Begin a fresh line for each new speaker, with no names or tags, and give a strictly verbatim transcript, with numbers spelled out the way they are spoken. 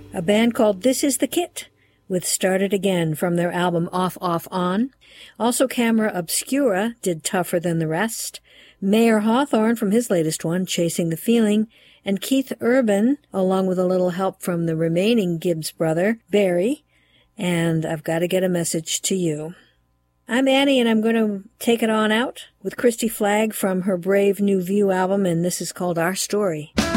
A band called This Is the Kit, with Start It Again from their album Off, Off, On. Also, Camera Obscura did Tougher Than the Rest. Mayer Hawthorne from his latest one, Chasing the Feeling. And Keith Urban, along with a little help from the remaining Gibbs brother, Barry. And I've Got to Get a Message to You. I'm Annie, and I'm going to take it on out with Christy Flagg from her Brave New View album, and this is called Our Story.